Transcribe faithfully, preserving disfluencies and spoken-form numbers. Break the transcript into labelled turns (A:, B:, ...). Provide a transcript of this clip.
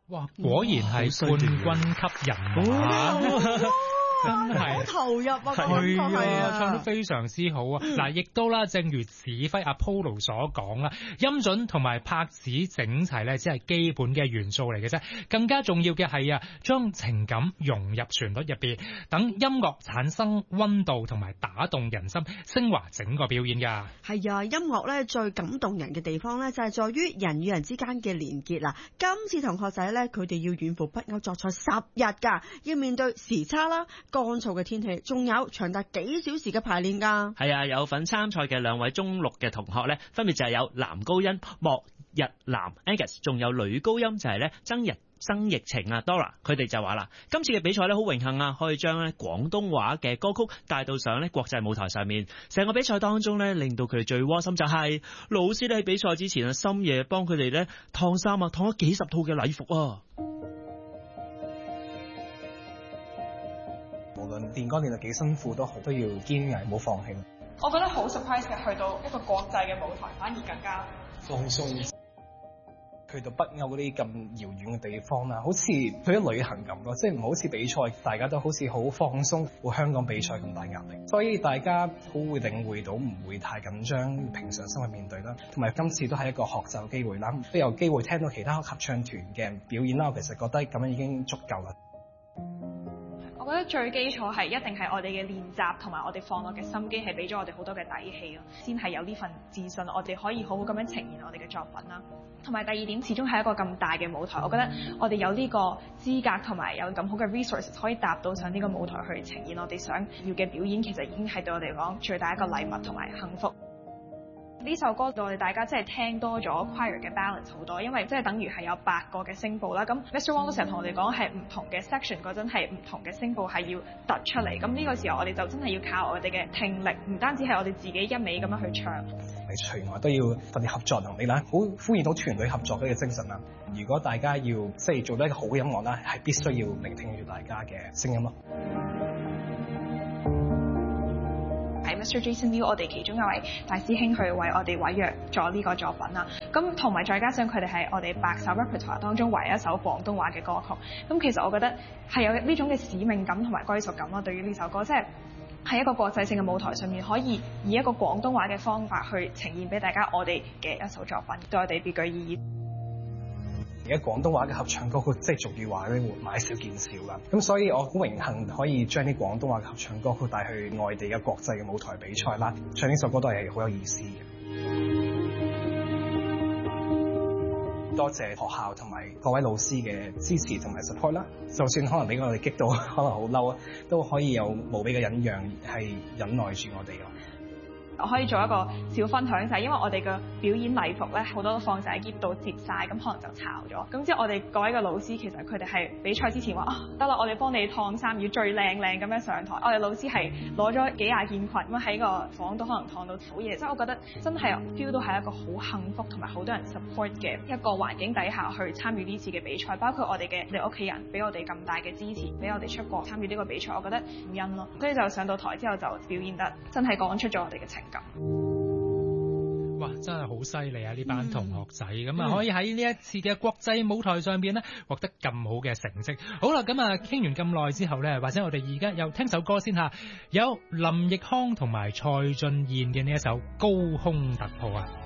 A: 哇，果然係冠軍級人物。真係
B: 好投入啊！
A: 係啊，
B: 啊
A: 唱得非常之好啊！嗱、嗯，亦都啦，正如指揮阿 Polo 所講啦，音準同埋拍子整齊咧，只係基本嘅元素嚟嘅啫。更加重要嘅係啊，將情感融入旋律入邊，等音樂產生溫度同埋打動人心，升華整個表演噶。
B: 係啊，音樂咧最感動人嘅地方咧，就係在於人與人之間嘅連結啦。今次同學仔咧，佢哋要遠赴北歐作賽十日噶，要面對時差啦、乾燥嘅天氣，仲有長達幾小時嘅排練噶。
C: 係啊，有份參賽嘅兩位中六嘅同學咧，分別就係有男高音莫日南 Angus， 仲有女高音就係咧曾日曾疫情啊 Dora， 佢哋就話啦，今次嘅比賽咧好榮幸啊，可以將咧廣東話嘅歌曲帶到上咧國際舞台上面。成個比賽當中咧，令到佢哋最窩心就係老師咧喺比賽之前啊，深夜幫佢哋咧燙衫啊，燙咗幾十套嘅禮服啊。
D: 無論練歌練到幾辛苦都好，都要堅毅，唔好放棄。
E: 我覺得好 surprise 嘅，去到一個國際嘅舞台，反而更加
D: 放鬆。去到北歐嗰啲咁遙遠嘅地方啦，好似去咗旅行咁咯，即係唔好似比賽，大家都好似好放鬆，冇香港比賽咁大壓力，所以大家好會領會到，唔會太緊張，平常心去面對啦。同埋今次都係一個學習機會啦，都有機會聽到其他合唱團嘅表演啦，我其實覺得咁樣已經足夠啦。
E: 我覺得最基礎係一定係我哋嘅練習同埋我哋放落嘅心機，係俾咗我哋好多嘅底氣咯，先係有呢份自信，我哋可以好好咁樣呈現我哋嘅作品啦。同埋第二點，始終係一個咁大嘅舞台，我覺得我哋有呢個資格同埋有咁好嘅 resources 可以搭到上呢個舞台去呈現我哋想要嘅表演，其實已經係對我哋嚟講最大一個禮物同埋幸福。呢首歌對我哋大家真係聽多咗 choir 嘅 balance 好多，因為即係等於係有八個嘅聲部啦。咁 Mister Wong 都成日同我哋講係唔同嘅 section 嗰陣係唔同嘅聲部係要突出嚟。咁呢個時候我哋就真係要靠我哋嘅聽力，唔單止係我哋自己一味咁樣去唱。
D: 你隨外都要訓練合作能力啦，好呼應到團隊合作嘅精神啦。如果大家要即係做到一個好嘅音樂啦，係必須要聆聽住大家嘅聲音咯。
E: 喺 Mister Jason Liu 我哋其中一位大師兄去為我哋委約咗呢個作品啦，咁同埋再加上佢哋係我哋百首 repertoire 當中唯一一首廣東話嘅歌曲，咁其實我覺得係有呢種嘅使命感同埋歸屬感咯。對於呢首歌，即係喺一個國際性嘅舞台上面，可以以一個廣東話嘅方法去呈現俾大家我哋嘅一首作品，對我哋別具意義。
D: 而家廣東話嘅合唱歌曲，即係俗語話咧，買少見少啦。咁所以我好榮幸可以將啲廣東話嘅合唱歌曲帶去外地嘅國際嘅舞台比賽啦。唱呢首歌都係好有意思嘅。多謝學校同埋各位老師嘅支持同埋 support 啦。就算可能俾我哋激到，可能好嬲啊，都可以有無比嘅忍讓，係忍耐住我哋咯。
E: 我可以做一個小分享，就係因為我哋嘅表演禮服咧，好多都放晒喺篋度摺晒，咁可能就巢咗。咁之後我哋各位嘅老師，其實佢哋係比賽之前話啊，得啦，我哋幫你燙衫，要最靚靚咁樣上台。我哋老師係攞咗幾廿件裙咁喺個房度，可能燙到好夜。即係我覺得真係 feel 到係一個好幸福同埋好多人 support 嘅一個環境底下去參與呢次嘅比賽，包括我哋嘅你屋企人俾我哋咁大嘅支持，俾我哋出國參與呢個比賽，我覺得唔恩咯。所以就上到台之後就表現得真係講出咗我哋嘅情感。
A: 哇，真係好犀利啊！呢班同學仔咁啊，可以喺呢一次嘅國際舞台上邊咧，獲得咁好嘅成績。好啦，咁啊，傾完咁耐之後咧，或者我哋而家又聽首歌先吓，有林奕匡同埋蔡俊彥嘅呢一首《高空突破》啊。